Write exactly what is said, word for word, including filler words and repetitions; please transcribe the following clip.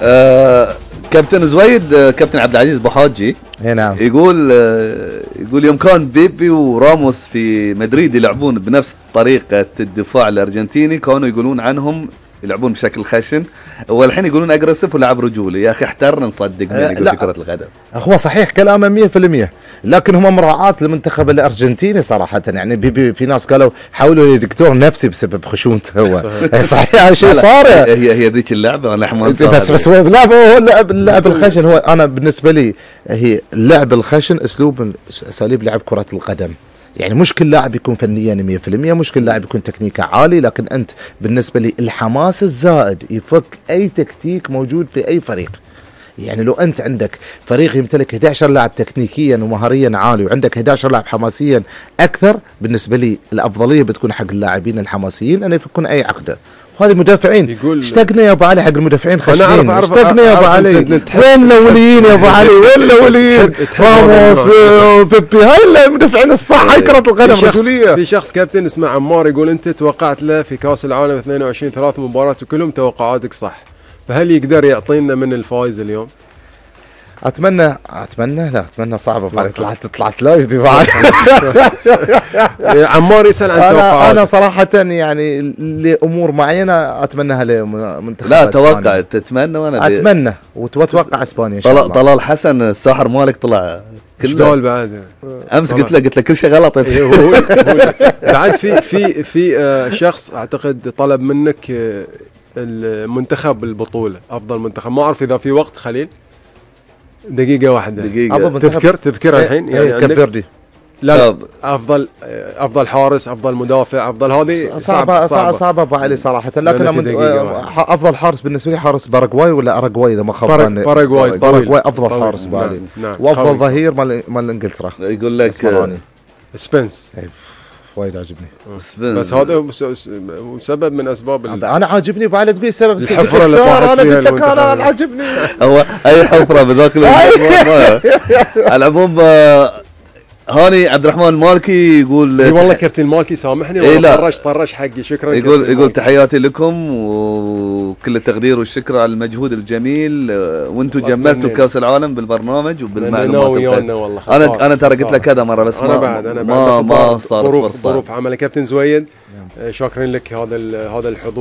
آه كابتن زويد، آه كابتن عبد العزيز بوحاجي نعم يقول آه يقول يوم كان بيبي وراموس في مدريد يلعبون بنفس طريقة الدفاع الأرجنتيني كانوا يقولون عنهم يلعبون بشكل خشن، والحين يقولون اجريسيف ولعب رجولي. يا اخي احترنا نصدق من يقول في كرة القدم. هو صحيح كلامه مية في المية، لكن هم مراعاة للمنتخب الارجنتيني صراحة. يعني بيبي في ناس قالوا حاولوا دكتور نفسي بسبب خشونته هو. صحيح هذا شيء صار. هي هي ذيك اللعبة انا حماس بس بس هو لا هو اللعب اللعب الخشن. هو انا بالنسبة لي هي اللعب الخشن اسلوب اساليب لعب كرة القدم. يعني مش كل لاعب يكون فنيا مية في المية، مش كل لاعب يكون تكنيكه عالي، لكن انت بالنسبه لي الحماس الزائد يفك اي تكتيك موجود في اي فريق. يعني لو انت عندك فريق يمتلك احد عشر لاعب تكنيكيا ومهاريا عالي وعندك احد عشر لاعب حماسيا اكثر، بالنسبه لي الافضليه بتكون حق اللاعبين الحماسيين ان يفكون اي عقده. وهذه مدافعين اشتقنا يا ابو علي حق المدافعين خشنين. اشتقنا يا ابو علي. وين الاوليين يا ابو علي؟ وين الاوليين؟ راموس وبيبي هاي المدافعين الصح. هاي كرة القدم رجوليه. في شخص كابتن اسمه عمار يقول انت توقعت له في كاس العالم اثنين وعشرين ثلاث مباريات وكلهم توقعاتك صح، فهل يقدر يعطينا من الفائز اليوم؟ اتمنى اتمنى لا اتمنى صعبه بعد طلعت طلعت لايف دي بعد. عمار يسال عن توقعات. انا صراحه يعني لامور معينه اتمناها لمنتخب. لا توقع تتمنى وانا اتمنى وتوقع اسبانيا ان شاء الله. طلال حسن الساحر مالك طلع كله بعد امس قلت له قلت له كل شيء غلط. بعد في في في شخص اعتقد طلب منك المنتخب البطوله افضل منتخب. ما اعرف اذا في وقت خليل دقيقة واحدة دقيقة تذكر تذكرها الحين يعني كاب فيردي. لا افضل افضل حارس افضل مدافع افضل هذه صعبة صعبة صعبة ابو علي صراحة. لكن افضل حارس بالنسبة لي حارس باراغواي ولا اراغواي اذا ما خاب ظني. باراغواي باراغواي افضل حارس ابو علي. وافضل ظهير مال مال انجلترا يقول لك سبنس. وايد عاجبني بس هذا سبب من اسباب انا عاجبني ابو علي. تقول سبب الحفره اللي طاحت فيها. انا قلت لك انا عاجبني. هو اي حفره بذاك على العموم. هاني عبد الرحمن المالكي يقول اي والله كابتن المالكي سامحني والله طرش طرش حقي. شكرا. يقول يقول تحياتي لكم وكل التقدير والشكر على المجهود الجميل، وانتم جملتوا كاس العالم بالبرنامج وبالمعلومات. انا انا ترى قلت لك كذا مره بس أنا ما بعد أنا ما, بعد ما صارت ظروف فرصه. ظروف عمل. كابتن زويد شاكرين لك هذا هذا الحضور.